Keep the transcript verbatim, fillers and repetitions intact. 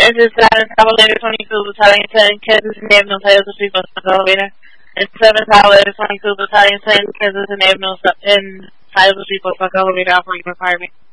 Esse seven Cavaleiro twenty-two Battalion ten, Kansas and Avenue, Tales of People, Elevator. And seven Cavaleiro twenty-two Battalion ten, Kansas and Avenue, and Tales of People, Elevator, operating requirement.